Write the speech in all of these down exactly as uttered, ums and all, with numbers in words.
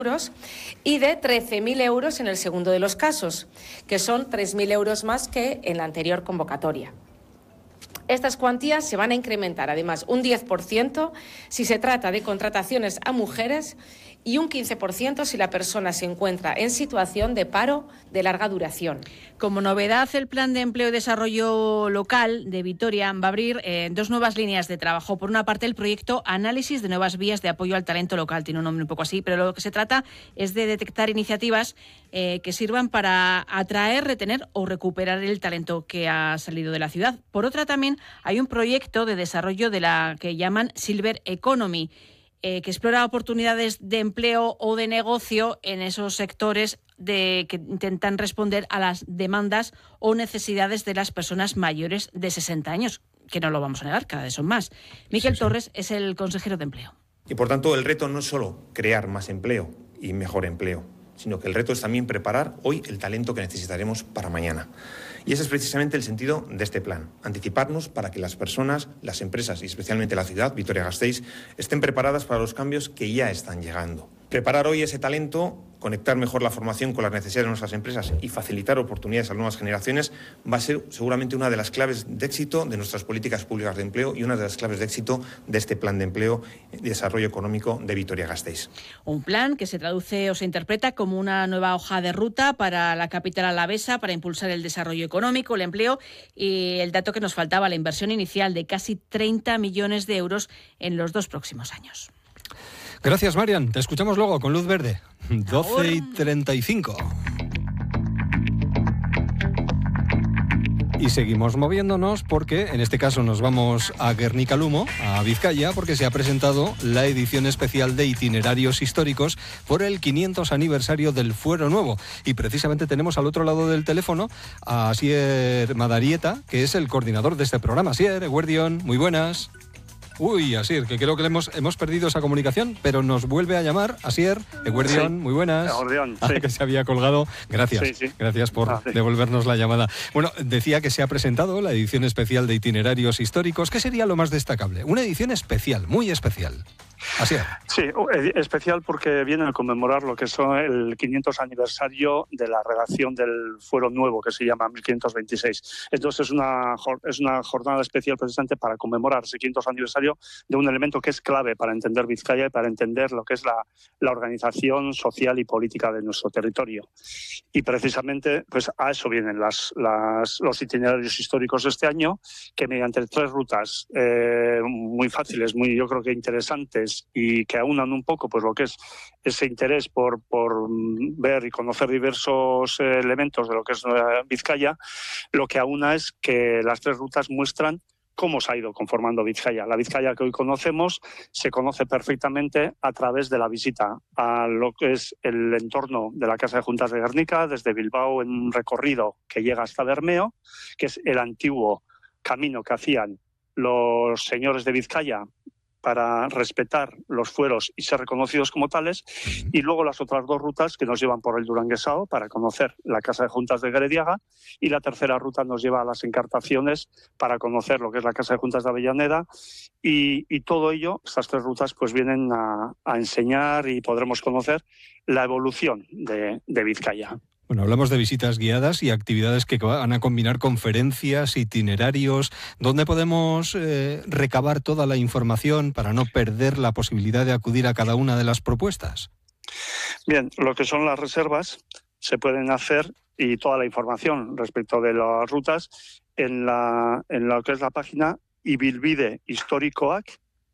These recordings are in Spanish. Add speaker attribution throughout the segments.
Speaker 1: euros y de trece mil euros en el segundo de los casos, que son tres mil euros más que en la anterior convocatoria. Estas cuantías se van a incrementar, además, un diez por ciento si se trata de contrataciones a mujeres y un quince por ciento si la persona se encuentra en situación de paro de larga duración.
Speaker 2: Como novedad, el Plan de Empleo y Desarrollo Local de Vitoria va a abrir eh, dos nuevas líneas de trabajo. Por una parte, el proyecto Análisis de Nuevas Vías de Apoyo al Talento Local. Tiene un nombre un poco así, pero lo que se trata es de detectar iniciativas eh, que sirvan para atraer, retener o recuperar el talento que ha salido de la ciudad. Por otra, también hay un proyecto de desarrollo de la que llaman Silver Economy, Eh, que explora oportunidades de empleo o de negocio en esos sectores de, que intentan responder a las demandas o necesidades de las personas mayores de sesenta años, que no lo vamos a negar, cada vez son más. Miquel sí, sí. Torres es el consejero de Empleo.
Speaker 3: Y por tanto el reto no es solo crear más empleo y mejor empleo, sino que el reto es también preparar hoy el talento que necesitaremos para mañana. Y ese es precisamente el sentido de este plan, anticiparnos para que las personas, las empresas y especialmente la ciudad, Vitoria-Gasteiz, estén preparadas para los cambios que ya están llegando. Preparar hoy ese talento, conectar mejor la formación con las necesidades de nuestras empresas y facilitar oportunidades a las nuevas generaciones va a ser seguramente una de las claves de éxito de nuestras políticas públicas de empleo y una de las claves de éxito de este plan de empleo y desarrollo económico de Vitoria-Gasteiz.
Speaker 2: Un plan que se traduce o se interpreta como una nueva hoja de ruta para la capital alavesa para impulsar el desarrollo económico, el empleo y el dato que nos faltaba, la inversión inicial de casi treinta millones de euros en los dos próximos años.
Speaker 4: Gracias, Marian. Te escuchamos luego con luz verde. doce y treinta y cinco. Y seguimos moviéndonos porque en este caso nos vamos a Gernika-Lumo, a Vizcaya, porque se ha presentado la edición especial de itinerarios históricos por el quinientos aniversario del Fuero Nuevo. Y precisamente tenemos al otro lado del teléfono a Asier Madarieta, que es el coordinador de este programa. Asier, Eguerdión, muy buenas. Uy, Asier, que creo que le hemos, hemos perdido esa comunicación, pero nos vuelve a llamar. Asier, Eguerdión, sí. Muy buenas.
Speaker 5: Eguerdión,
Speaker 4: ah,
Speaker 5: sí.
Speaker 4: Que se había colgado. Gracias,
Speaker 5: sí, sí.
Speaker 4: gracias por
Speaker 5: ah, sí.
Speaker 4: devolvernos la llamada. Bueno, decía que se ha presentado la edición especial de itinerarios históricos. ¿Qué sería lo más destacable? Una edición especial, muy especial. Asier.
Speaker 5: Sí, especial porque viene a conmemorar lo que es el quinientos aniversario de la redacción del Fuero Nuevo, que se llama mil quinientos veintiséis. Entonces es una, es una jornada especial precisamente para conmemorar ese quinientos aniversario de un elemento que es clave para entender Vizcaya y para entender lo que es la, la organización social y política de nuestro territorio. Y precisamente pues a eso vienen las, las, los itinerarios históricos de este año, que mediante tres rutas eh, muy fáciles, muy yo creo que interesantes, y que aunan un poco pues lo que es ese interés por, por ver y conocer diversos eh, elementos de lo que es eh, Vizcaya, lo que aúna es que las tres rutas muestran cómo se ha ido conformando Vizcaya. La Vizcaya que hoy conocemos se conoce perfectamente a través de la visita a lo que es el entorno de la Casa de Juntas de Gernika, desde Bilbao en un recorrido que llega hasta Bermeo, que es el antiguo camino que hacían los señores de Vizcaya para respetar los fueros y ser reconocidos como tales, y luego las otras dos rutas que nos llevan por el Duranguesao para conocer la Casa de Juntas de Gerediaga, y la tercera ruta nos lleva a las Encartaciones para conocer lo que es la Casa de Juntas de Avellaneda, y, y todo ello, estas tres rutas pues vienen a, a enseñar y podremos conocer la evolución de, de Vizcaya.
Speaker 4: Bueno, hablamos de visitas guiadas y actividades que van a combinar conferencias, itinerarios. ¿Dónde podemos eh, recabar toda la información para no perder la posibilidad de acudir a cada una de las propuestas?
Speaker 5: Bien, lo que son las reservas se pueden hacer, y toda la información respecto de las rutas en la en lo que es la página ibilbidehistorikoak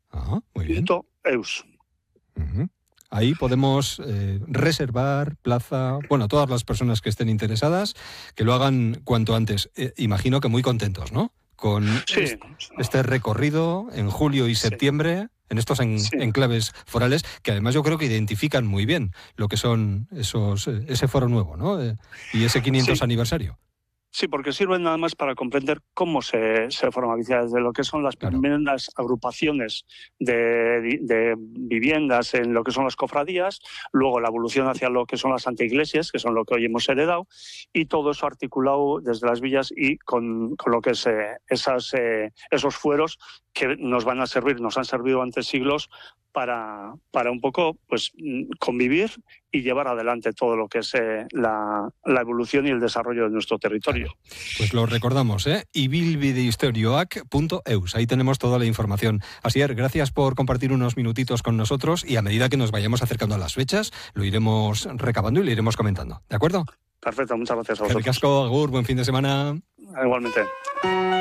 Speaker 5: punto eus.
Speaker 4: Uh-huh. Ahí podemos eh, reservar plaza, bueno, todas las personas que estén interesadas, que lo hagan cuanto antes. Eh, imagino que muy contentos, ¿no? Con
Speaker 5: sí.
Speaker 4: este, este recorrido en julio y septiembre, sí. en estos en, sí. enclaves forales, que además yo creo que identifican muy bien lo que son esos ese Foro Nuevo, ¿no? Eh, y ese quinientos
Speaker 5: sí.
Speaker 4: aniversario.
Speaker 5: Sí, porque sirven nada más para comprender cómo se, se forma Vizcaya, desde lo que son las
Speaker 4: claro.
Speaker 5: primeras agrupaciones de, de viviendas en lo que son las cofradías, luego la evolución hacia lo que son las anteiglesias, que son lo que hoy hemos heredado, y todo eso articulado desde las villas y con, con lo que es eh, esas, eh, esos fueros que nos van a servir, nos han servido ante siglos para, para un poco pues convivir y llevar adelante todo lo que es eh, la, la evolución y el desarrollo de nuestro territorio.
Speaker 4: Pues lo recordamos, ¿eh? ibilbidehistorioak punto eus. Ahí tenemos toda la información. Asier, gracias por compartir unos minutitos con nosotros y a medida que nos vayamos acercando a las fechas, lo iremos recabando y lo iremos comentando. ¿De acuerdo?
Speaker 5: Perfecto, muchas gracias a vosotros.
Speaker 4: Casco, agur, buen fin de semana.
Speaker 5: Igualmente.